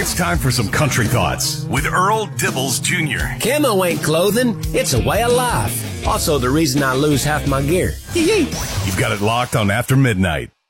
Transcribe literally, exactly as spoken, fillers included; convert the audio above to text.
It's time for some country thoughts with Earl Dibbles Junior Camo ain't clothing, it's a way of life. Also the reason I lose half my gear. You've got it locked on After Midnight.